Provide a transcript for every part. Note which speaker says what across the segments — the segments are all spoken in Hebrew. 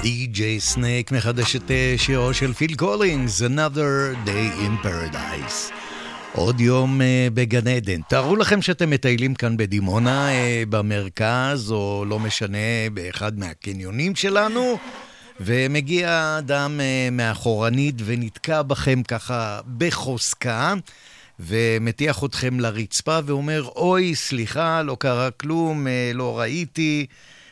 Speaker 1: די.ג'יי סנייק מחדש את שירו של פיל קולינס, Another Day in Paradise. עוד יום בגן עדן. תארו לכם שאתם מטיילים כאן בדימונה, במרכז, או לא משנה, באחד מהקניונים שלנו, ומגיע אדם מאחורנית ונתקע בכם ככה בחוסקה, ומתיח אתכם לרצפה ואומר, אוי, סליחה, לא קרה כלום, לא ראיתי,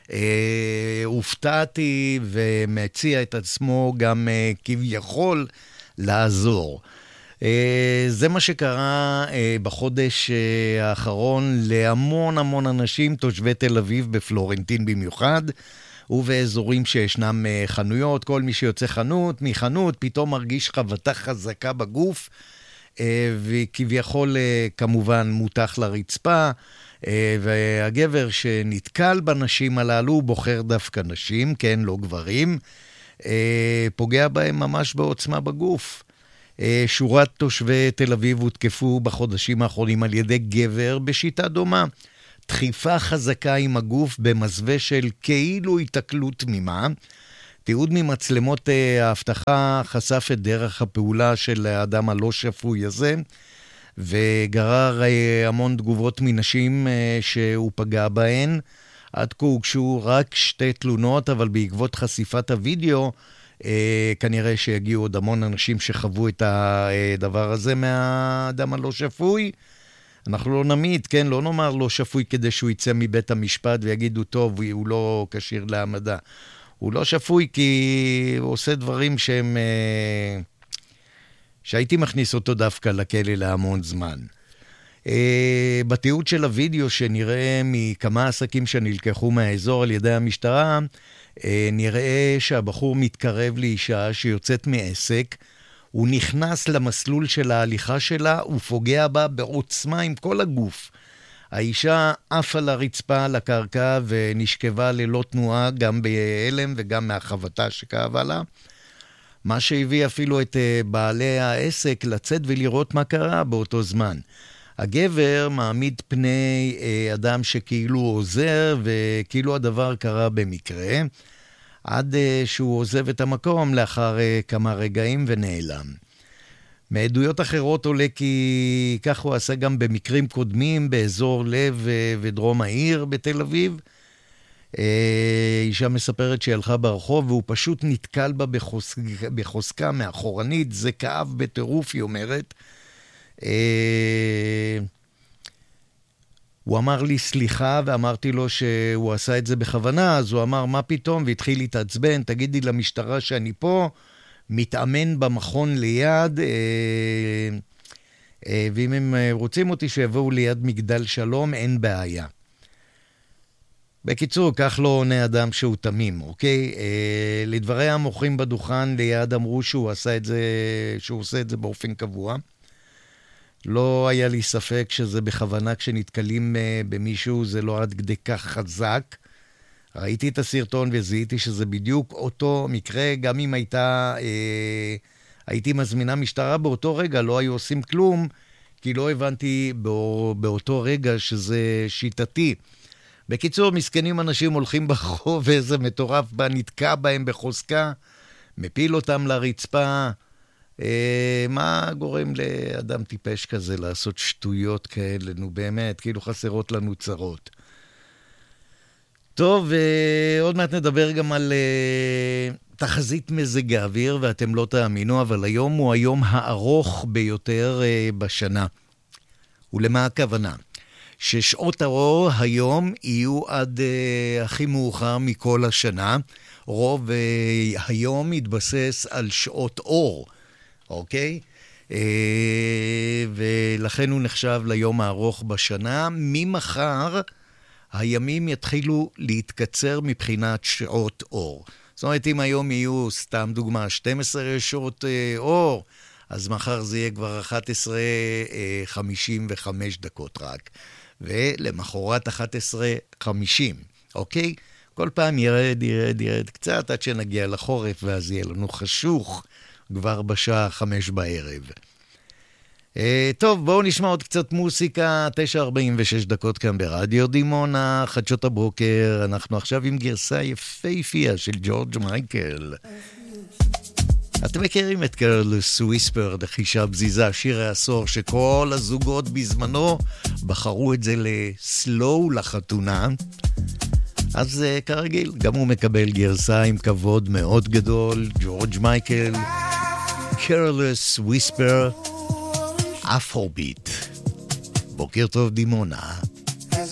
Speaker 1: הופתעתי, ומציע את עצמו גם כביכול לעזור. זה מה שקרה בחודש האחרון להמון המון אנשים, תושבי תל אביב בפלורנטין במיוחד, ובאזורים שישנם חנויות. כל מי שיוצא מחנות פתאום מרגיש חבטה חזקה בגוף, וכביכול כמובן מותח לרצפה, והגבר שנתקל בנשים הללו בוחר דווקא נשים, כן, לא גברים, פוגע בהם ממש בעוצמה בגוף. שורת תושבי תל אביב הותקפו בחודשים האחרונים על ידי גבר בשיטה דומה. דחיפה חזקה עם הגוף במסווה של כאילו התקלות תמימה. תיעוד ממצלמות האבטחה חשף את דרך הפעולה של האדם הלא שפוי הזה, וגרר המון תגובות מנשים שהוא פגע בהן. עד כה הוגשו רק 2 תלונות, אבל בעקבות חשיפת הוידאו, כנראה שיגיעו עוד המון אנשים שחוו את הדבר הזה מהאדם הלא שפוי. אנחנו לא נמיד, כן, לא נאמר לא שפוי כדי שהוא יצא מבית המשפט ויגידו טוב, הוא לא כשיר להעמדה. הוא לא שפוי כי הוא עושה דברים שהם, שהייתי מכניס אותו דווקא לכלא להמון זמן. בתיעוד של הוידאו שנראה מכמה עסקים שנלקחו מהאזור על ידי המשטרה, נראה שהבחור מתקרב לאישה שיוצאת מעסק, הוא נכנס למסלול של ההליכה שלה, הוא פוגע בה בעוצמה עם כל הגוף. האישה עפה לרצפה, לקרקע, ונשכבה ללא תנועה, גם בהלם וגם מהחבטה שכאבה לה. מה שהביא אפילו את בעלי העסק לצאת ולראות מה קרה באותו זמן. הגבר מעמיד פני אדם שכאילו עוזר, וכאילו הדבר קרה במקרה, עד שהוא עוזב את המקום לאחר כמה רגעים ונעלם. מעדויות אחרות עולה כי כך הוא עשה גם במקרים קודמים באזור לב ודרום העיר בתל אביב. אישה מספרת שהיא הלכה ברחוב והוא פשוט נתקל בה בחוזקה מאחורנית, זה כאב בטירוף, היא אומרת. הוא אמר לי סליחה, ואמרתי לו שהוא עשה את זה בכוונה, אז הוא אמר מה פתאום, והתחיל להתעצבן, תגידי למשטרה שאני פה, מתאמן במכון ליד, ואם הם רוצים אותי שיבואו ליד מגדל שלום, אין בעיה. בקיצור, כך לא עונה אדם שהוא תמים, אוקיי? לדברי המוכרים בדוכן ליד אמרו שהוא עשה את זה, שהוא עושה את זה באופן קבוע. לא היה לי ספק שזה בכוונה כשנתקלים במישהו, זה לא עד כדי כך חזק. ראיתי את הסרטון וזיהיתי שזה בדיוק אותו מקרה, גם אם הייתי מזמינה משטרה באותו רגע, לא היו עושים כלום, כי לא הבנתי באותו רגע שזה שיטתי. בקיצור, מסכנים אנשים הולכים ברחוב ואיזה מטורף בה נתקע בהם בחוזקה, מפיל אותם לרצפה. מה גורם לאדם טיפש כזה לעשות שטויות כאלה? נו באמת, כאילו חסרות לנו צרות. טוב, עוד מעט נדבר גם על תחזית מזג האוויר, ואתם לא תאמינו, אבל היום הוא היום הארוך ביותר בשנה. ולמה הכוונה? ששעות האור היום יהיו עד הכי מאוחר מכל השנה. רוב היום יתבסס על שעות אור, אוקיי? ולכן הוא נחשב ליום הארוך בשנה. ממחר הימים יתחילו להתקצר מבחינת שעות אור. זאת אומרת, אם היום יהיו, סתם דוגמה, 12 שעות אור, אז מחר זה יהיה כבר 11:55 רק. ולמחרת 11:50, אוקיי? כל פעם ירד קצת עד שנגיע לחורף, ואז יהיה לנו חשוך כבר בשעה 5 בערב. טוב, בואו נשמע עוד קצת מוסיקה, 9:46 כאן ברדיו דימונה, חדשות הבוקר. אנחנו עכשיו עם גרסה יפהפייה של ג'ורג' מייקל. אתם מכירים את קרלס וויספר, דחישה בזיזה, שיר העשור שכל הזוגות בזמנו בחרו את זה לסלואו לחתונה. אז כרגיל, גם הוא מקבל גרסה עם כבוד מאוד גדול, ג'ורג' מייקל, קרלס וויספר, אפרוביט. בוקר טוב דימונה.